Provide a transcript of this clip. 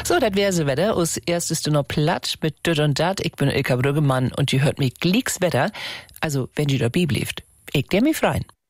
So, das wär's Wetter. Als erstes du noch platt mit Düt und Dat. Ich bin Ilka Brüggemann und ihr hört mich glicks Wetter. Also, wenn ihr dabei bleibt. Ich der mich freuen.